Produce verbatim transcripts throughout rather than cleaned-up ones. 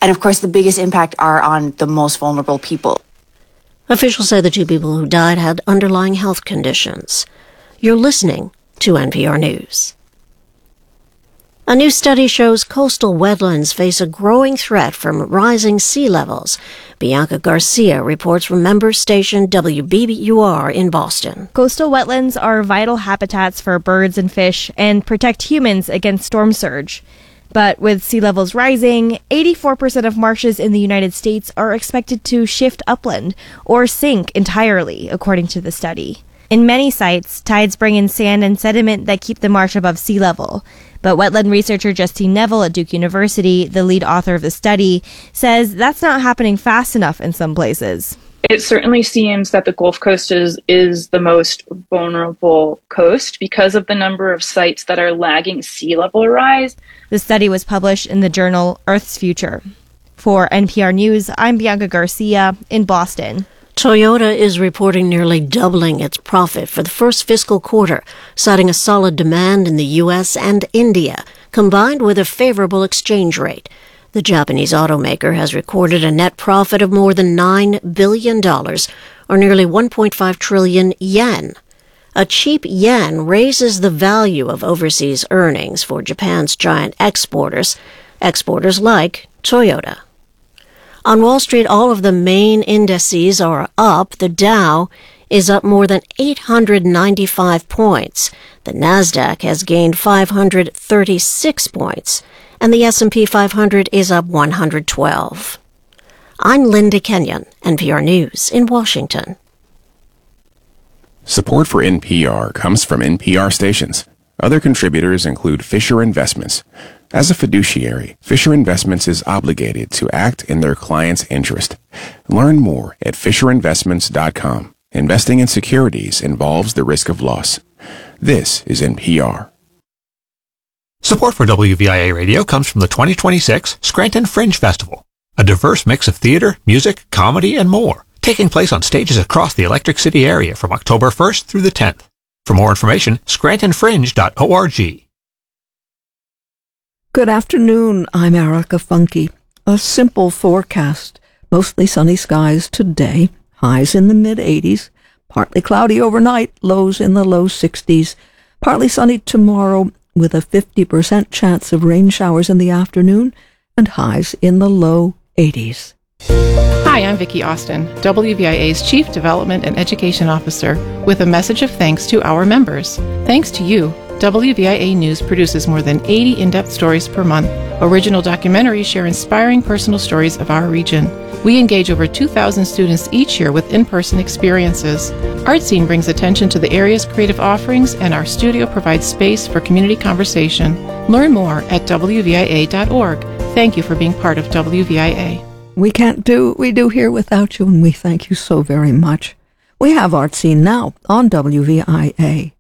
And of course, the biggest impact are on the most vulnerable people. Officials say the two people who died had underlying health conditions. You're listening to N P R News. A new study shows coastal wetlands face a growing threat from rising sea levels. Bianca Garcia reports from member station W B U R in Boston. Coastal wetlands are vital habitats for birds and fish and protect humans against storm surge. But with sea levels rising, eighty-four percent of marshes in the United States are expected to shift upland or sink entirely, according to the study. In many sites, tides bring in sand and sediment that keep the marsh above sea level. But wetland researcher Justine Neville at Duke University, the lead author of the study, says that's not happening fast enough in some places. It certainly seems that the Gulf Coast is, is the most vulnerable coast because of the number of sites that are lagging sea level rise. The study was published in the journal Earth's Future. For N P R News, I'm Bianca Garcia in Boston. Toyota is reporting nearly doubling its profit for the first fiscal quarter, citing a solid demand in the U S and India, combined with a favorable exchange rate. The Japanese automaker has recorded a net profit of more than nine billion dollars, or nearly one point five trillion yen. A cheap yen raises the value of overseas earnings for Japan's giant exporters, exporters like Toyota. On Wall Street, all of the main indices are up. The Dow is up more than eight hundred ninety-five points. The Nasdaq has gained five hundred thirty-six points, and the S and P five hundred is up one hundred twelve. I'm Linda Kenyon, N P R News in Washington. Support for N P R comes from N P R stations. Other contributors include Fisher Investments. As a fiduciary, Fisher Investments is obligated to act in their client's interest. Learn more at fisher investments dot com. Investing in securities involves the risk of loss. This is N P R. Support for W V I A Radio comes from the twenty twenty-six Scranton Fringe Festival, a diverse mix of theater, music, comedy, and more, taking place on stages across the Electric City area from October first through the tenth. For more information, scranton fringe dot org. Good afternoon, I'm Erica Funke. A simple forecast. Mostly sunny skies today, highs in the mid-eighties, partly cloudy overnight, lows in the low sixties, partly sunny tomorrow with a fifty percent chance of rain showers in the afternoon, and highs in the low eighties. Hi, I'm Vicki Austin, W V I A's Chief Development and Education Officer, with a message of thanks to our members. Thanks to you, W V I A News produces more than eighty in-depth stories per month. Original documentaries share inspiring personal stories of our region. We engage over two thousand students each year with in-person experiences. ArtScene brings attention to the area's creative offerings, and our studio provides space for community conversation. Learn more at W V I A dot org. Thank you for being part of W V I A. We can't do what we do here without you, and we thank you so very much. We have ArtScene now on W V I A.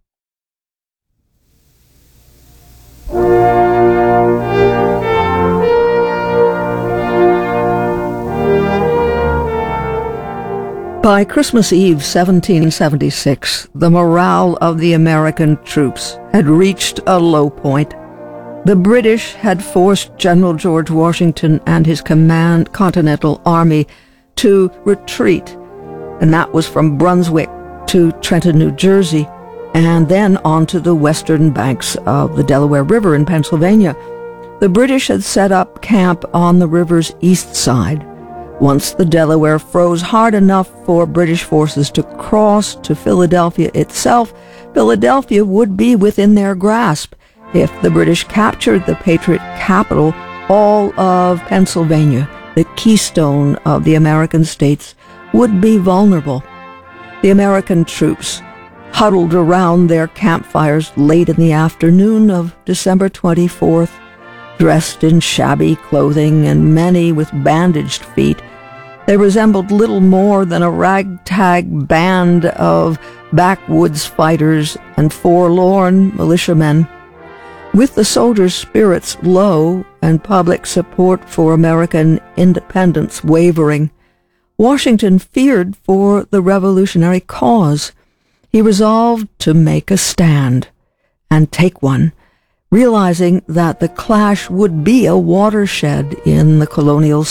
By Christmas Eve seventeen seventy-six, the morale of the American troops had reached a low point. The British had forced General George Washington and his command Continental Army to retreat, and that was from Brunswick to Trenton, New Jersey, and then on to the western banks of the Delaware River in Pennsylvania. The British had set up camp on the river's east side. Once the Delaware froze hard enough for British forces to cross to Philadelphia itself, Philadelphia would be within their grasp. If the British captured the Patriot capital, all of Pennsylvania, the keystone of the American states, would be vulnerable. The American troops huddled around their campfires late in the afternoon of December twenty-fourth, dressed in shabby clothing and many with bandaged feet. They resembled little more than a ragtag band of backwoods fighters and forlorn militiamen. With the soldiers' spirits low and public support for American independence wavering, Washington feared for the revolutionary cause. He resolved to make a stand, and take one, realizing that the clash would be a watershed in the colonial